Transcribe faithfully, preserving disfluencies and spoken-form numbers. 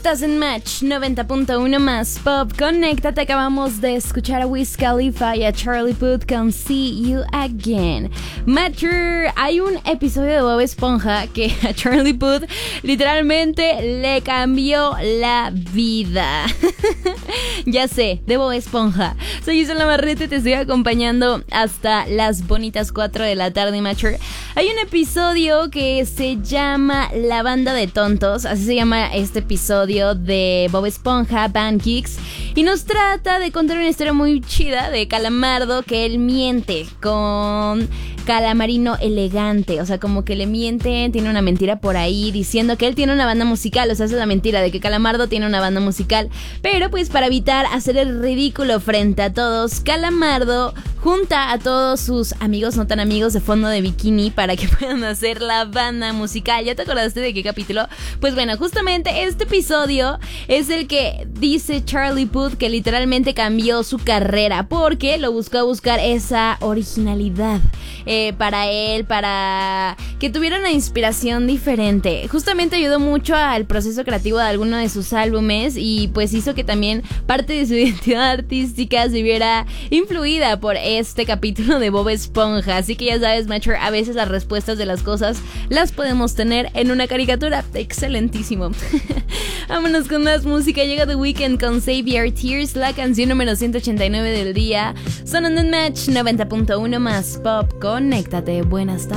Estás en Match noventa punto uno más Pop. Conéctate, acabamos de escuchar a Wiz Khalifa y a Charlie Puth con See You Again. Matcher, hay un episodio de Bob Esponja que a Charlie Puth literalmente le cambió la vida. Ya sé, de Bob Esponja. Soy Isla Navarrete, te estoy acompañando hasta las bonitas cuatro de la tarde, Matcher. Hay un episodio que se llama La Banda de Tontos, así se llama este episodio de Bob Esponja, Band Geeks, y nos trata de contar una historia muy chida de Calamardo, que él miente con Calamarino Elegante, o sea, como que le miente, tiene una mentira por ahí diciendo que él tiene una banda musical, o sea, esa es la mentira de que Calamardo tiene una banda musical, pero pues para evitar hacer el ridículo frente a todos, Calamardo junta a todos sus amigos, no tan amigos, de fondo de bikini para que puedan hacer la banda musical. ¿Ya te acordaste de qué capítulo? Pues bueno, justamente este episodio es el que dice Charlie Puth que literalmente cambió su carrera porque lo buscó buscar esa originalidad eh, para él, para que tuviera una inspiración diferente. Justamente ayudó mucho al proceso creativo de alguno de sus álbumes y pues hizo que también parte de su identidad artística se viera influida por este capítulo de Bob Esponja. Así que ya sabes, Matcher, a veces las respuestas de las cosas las podemos tener en una caricatura. Excelentísimo. Vámonos con más música. Llega The Weeknd con Save Your Tears, la canción número ciento ochenta y nueve del día. Sonando en Match noventa punto uno más Pop. Conéctate. Buenas tardes.